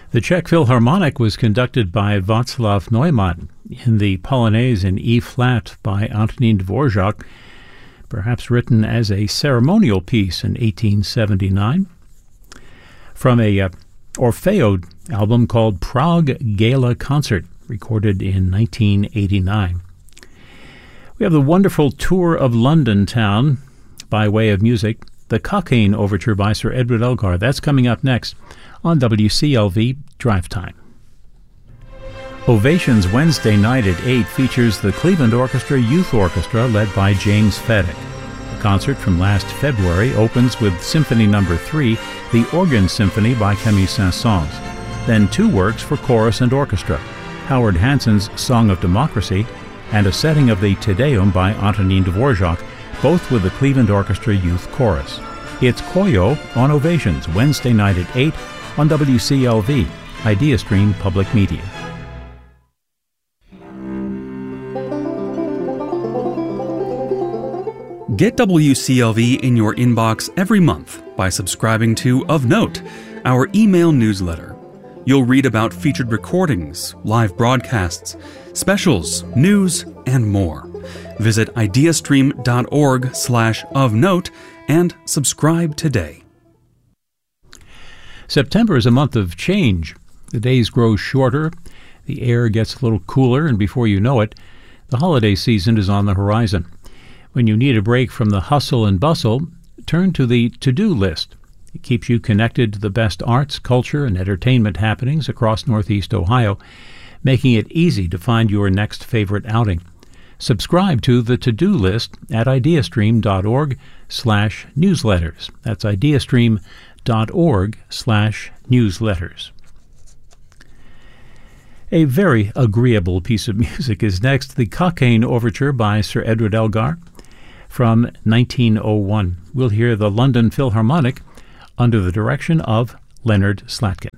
The Czech Philharmonic was conducted by Václav Neumann in the Polonaise in E-flat by Antonín Dvořák, perhaps written as a ceremonial piece in 1879. From a Orfeo album called Prague Gala Concert, recorded in 1989. We have the wonderful Tour of London Town by way of music, the Cockaigne Overture by Sir Edward Elgar. That's coming up next on WCLV Drive Time. Ovations Wednesday night at 8 features the Cleveland Orchestra Youth Orchestra led by James Fedek. The concert from last February opens with Symphony No. 3, the Organ Symphony by Camille Saint-Saëns. Then two works for chorus and orchestra, Howard Hanson's Song of Democracy and a setting of the Te Deum by Antonín Dvořák, both with the Cleveland Orchestra Youth Chorus. It's Koyo on Ovations Wednesday night at 8 on WCLV, IdeaStream Public Media. Get WCLV in your inbox every month by subscribing to Of Note, our email newsletter. You'll read about featured recordings, live broadcasts, specials, news, and more. Visit ideastream.org/ofnote and subscribe today. September is a month of change. The days grow shorter, the air gets a little cooler, and before you know it, the holiday season is on the horizon. When you need a break from the hustle and bustle, turn to the to-do list. It keeps you connected to the best arts, culture, and entertainment happenings across Northeast Ohio, making it easy to find your next favorite outing. Subscribe to the to-do list at ideastream.org/newsletters. That's ideastream.org/newsletters. A very agreeable piece of music is next, the Cockaigne Overture by Sir Edward Elgar from 1901. We'll hear the London Philharmonic under the direction of Leonard Slatkin.